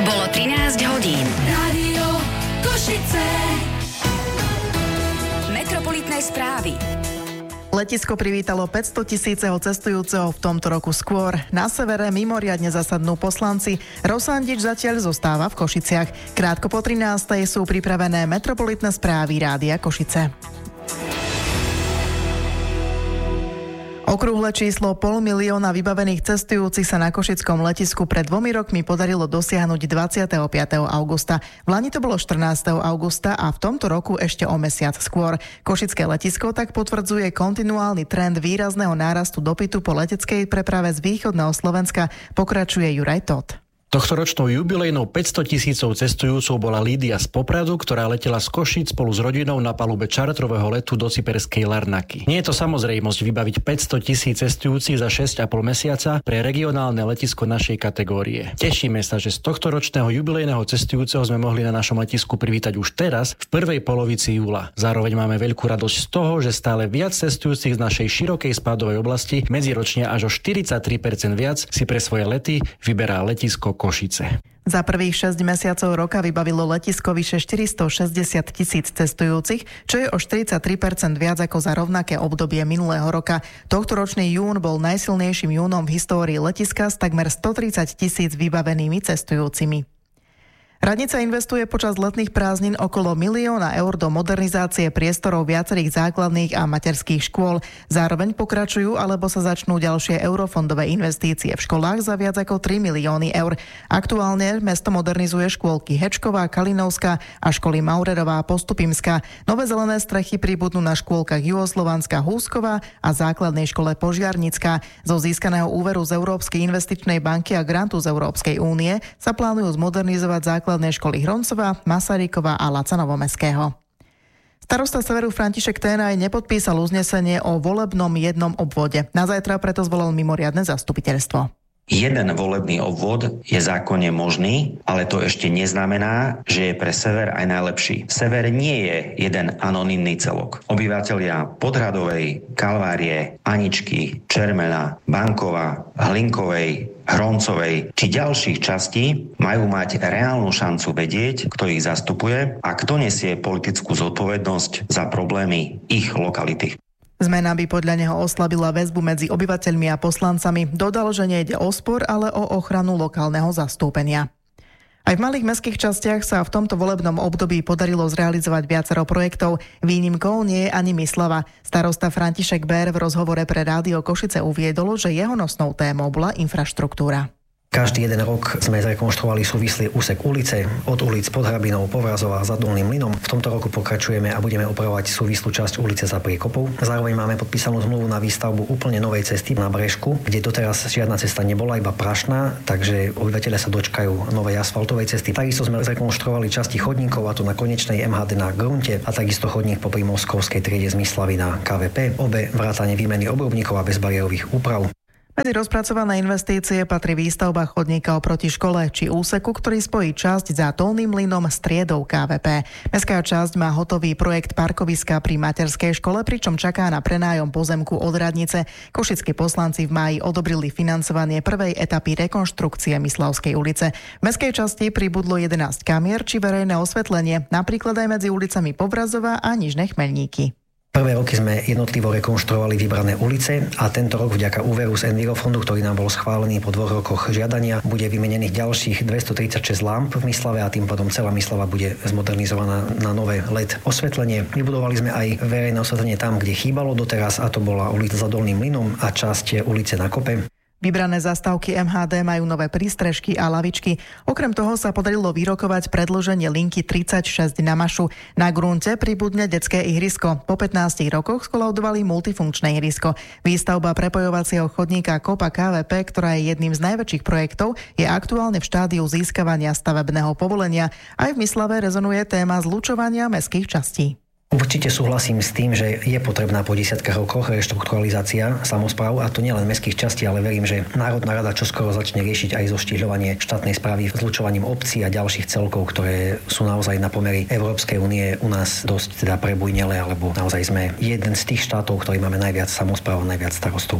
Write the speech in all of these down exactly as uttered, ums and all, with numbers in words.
Bolo trinásť hodín. Rádio Košice. Metropolitné správy. Letisko privítalo päťsto tisíceho cestujúceho v tomto roku skôr. Na severe mimoriadne zasadnú poslanci. Rosandič zatiaľ zostáva v Košiciach. Krátko po trinástej sú pripravené metropolitné správy Rádia Košice. Okrúhle číslo pol milióna vybavených cestujúcich sa na košickom letisku pred dvomi rokmi podarilo dosiahnuť dvadsiateho piateho augusta. V lani to bolo štrnásteho augusta a v tomto roku ešte o mesiac skôr. Košické letisko tak potvrdzuje kontinuálny trend výrazného nárastu dopytu po leteckej preprave z východného Slovenska, pokračuje Juraj Todt. Tohtoročnou jubilejnou päťsto tisícov cestujúcou bola Lídia z Popradu, ktorá letela z Košíc spolu s rodinou na palube čartrového letu do cyperskej Larnaky. Nie je to samozrejmosť vybaviť päťsto tisíc cestujúcich za šesť a pol mesiaca pre regionálne letisko našej kategórie. Tešíme sa, že z tohtoročného jubilejného cestujúceho sme mohli na našom letisku privítať už teraz, v prvej polovici júla. Zároveň máme veľkú radosť z toho, že stále viac cestujúcich z našej širokej spádovej oblasti, medziročne až o štyridsaťtri percent viac, si pre svoje lety vyberá letisko Košice. Za prvých šesť mesiacov roka vybavilo letisko vyše štyristošesťdesiat tisíc cestujúcich, čo je o štyridsaťtri percent viac ako za rovnaké obdobie minulého roka. Tohtoročný jún bol najsilnejším júnom v histórii letiska s takmer stotridsať tisíc vybavenými cestujúcimi. Radnica investuje počas letných prázdnin okolo milióna eur do modernizácie priestorov viacerých základných a materských škôl. Zároveň pokračujú alebo sa začnú ďalšie eurofondové investície v školách za viac ako tri milióny eur. Aktuálne mesto modernizuje škôlky Hečková, Kalinovská a školy Maurerová a Postupimská. Nové zelené strechy pribudnú na škôlkach Juhoslovanská, Húsková a základnej škole Požiarnická. Zo získaného úveru z Európskej investičnej banky a grantu z Európskej únie sa plánujú zmodernizovať základné základné školy Hroncová, Masaryková a Laca Novomestského. Starosta severu František Ténaj nepodpísal uznesenie o volebnom jednom obvode. Na zajtra preto zvolal mimoriadne zastupiteľstvo. Jeden volebný obvod je zákonne možný, ale to ešte neznamená, že je pre sever aj najlepší. Sever nie je jeden anonymný celok. Obyvatelia Podhradovej, Kalvárie, Aničky, Čermena, Bankova, Hlinkovej, Hroncovej či ďalších častí majú mať reálnu šancu vedieť, kto ich zastupuje a kto nesie politickú zodpovednosť za problémy ich lokality. Zmena by podľa neho oslabila väzbu medzi obyvateľmi a poslancami. Dodal, že nejde o spor, ale o ochranu lokálneho zastúpenia. Aj v malých mestských častiach sa v tomto volebnom období podarilo zrealizovať viacero projektov. Výnimkou nie je ani Myslava. Starosta František Bér v rozhovore pre Rádio Košice uviedol, že jeho nosnou témou bola infraštruktúra. Každý jeden rok sme zrekonštruovali súvislý úsek ulice od ulic Podhrabinou, Povrazova za Dolným Mlynom. V tomto roku pokračujeme a budeme opravovať súvislú časť ulice za Priekopou. Zároveň máme podpísanú zmluvu na výstavbu úplne novej cesty na Brežku, kde doteraz žiadna cesta nebola, iba prašná, takže obyvateľia sa dočkajú novej asfaltovej cesty. Takisto sme zrekonštruovali časti chodníkov, a to na konečnej em há dé na Grunte a takisto chodník popri Moskovskej triede z Myslavy na ká vé pé. Obe vrátane výmeny obrubníkov a bezbariérových úprav. Medzi rozpracované investície patrí výstavba chodníka oproti škole či úseku, ktorý spojí časť za Dolným Mlynom s triedou ká vé pé. Mestská časť má hotový projekt parkoviska pri materskej škole, pričom čaká na prenájom pozemku od radnice. Košickí poslanci v máji odobrili financovanie prvej etapy rekonštrukcie Myslavskej ulice. V mestskej časti pribudlo jedenásť kamier či verejné osvetlenie, napríklad aj medzi ulicami Povrazova a Nižné Chmeľníky. Prvé roky sme jednotlivo rekonštruovali vybrané ulice a tento rok vďaka úveru z Envirofondu, ktorý nám bol schválený po dvoch rokoch žiadania, bude vymenených ďalších dvestotridsaťšesť lámp v Myslave a tým pádom celá Myslava bude zmodernizovaná na nové el é dé osvetlenie. Vybudovali sme aj verejné osvetlenie tam, kde chýbalo doteraz, a to bola ulica za Dolným Mlynom a časť ulice na Kope. Vybrané zastávky em há dé majú nové prístrežky a lavičky. Okrem toho sa podarilo vyrokovať predĺženie linky tridsaťšesť na Mašu. Na Grunte pribudne detské ihrisko. Po pätnástich rokoch skolaudovali multifunkčné ihrisko. Výstavba prepojovacieho chodníka Kopa ká vé pé, ktorá je jedným z najväčších projektov, je aktuálne v štádiu získavania stavebného povolenia. Aj v Myslave rezonuje téma zlučovania mestských častí. Určite súhlasím s tým, že je potrebná po desiatkách rokoch reštrukturalizácia samospráv, a to nielen mestských častí, ale verím, že Národná rada čoskoro začne riešiť aj zoštíhľovanie štátnej správy zlučovaním obcí a ďalších celkov, ktoré sú naozaj na pomery Európskej únie u nás dosť teda prebujnele, alebo naozaj sme jeden z tých štátov, ktorí máme najviac samospráv a najviac starostov.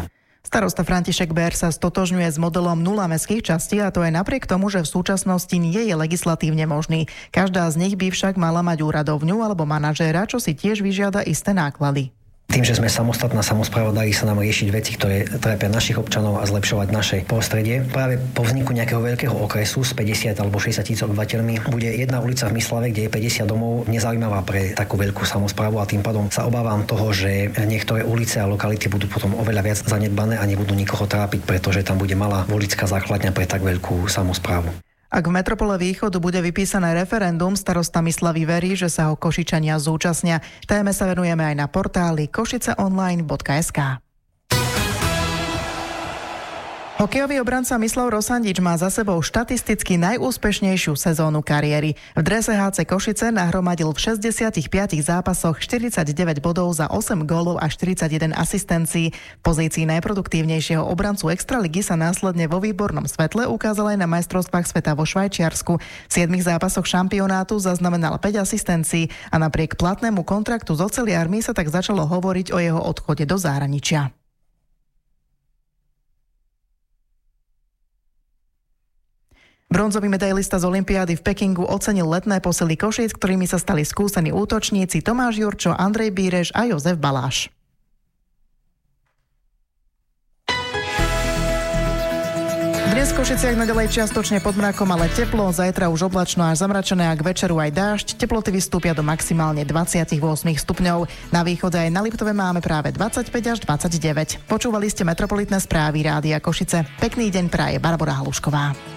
Starosta František Bér sa stotožňuje s modelom nula mestských častí, a to aj napriek tomu, že v súčasnosti nie je legislatívne možný. Každá z nich by však mala mať úradovňu alebo manažéra, čo si tiež vyžiada isté náklady. Tým, že sme samostatná samospráva, darí sa nám riešiť veci, ktoré trápia našich občanov a zlepšovať naše prostredie. Práve po vzniku nejakého veľkého okresu s päťdesiat alebo šesťdesiat tisíc obyvateľmi bude jedna ulica v Myslave, kde je päťdesiat domov, nezaujímavá pre takú veľkú samosprávu, a tým pádom sa obávam toho, že niektoré ulice a lokality budú potom oveľa viac zanedbané a nebudú nikoho trápiť, pretože tam bude malá voličská základňa pre tak veľkú samosprávu. Ak v metropole Východu bude vypísané referendum, starosta Myslavy verí, že sa ho Košičania zúčastnia. Téme sa venujeme aj na portáli košiceonline bodka es ká. Hokejový obranca Mislav Rosandič má za sebou štatisticky najúspešnejšiu sezónu kariéry. V drese há cé Košice nahromadil v šesťdesiatich piatich zápasoch štyridsaťdeväť bodov za osem gólov a štyridsaťjeden asistencií. V pozícii najproduktívnejšieho obrancu Extraligy sa následne vo výbornom svetle ukázal aj na majstrovstvách sveta vo Švajčiarsku. V siedmich zápasoch šampionátu zaznamenal päť asistencií a napriek platnému kontraktu s oceliármi sa tak začalo hovoriť o jeho odchode do zahraničia. Bronzový medailista z olympiády v Pekingu ocenil letné posily Košíc, ktorými sa stali skúsení útočníci Tomáš Jurčo, Andrej Bíreš a Jozef Baláš. Dnes v Košiciach naďalej čiastočne pod mrakom, ale teplo, zajtra už oblačno až zamračené a k večeru aj dážď. Teploty vystúpia do maximálne dvadsaťosem stupňov. Na východe aj na Liptove máme práve dvadsaťpäť až dvadsaťdeväť. Počúvali ste metropolitné správy Rádia Košice. Pekný deň praje Barbora Halušková.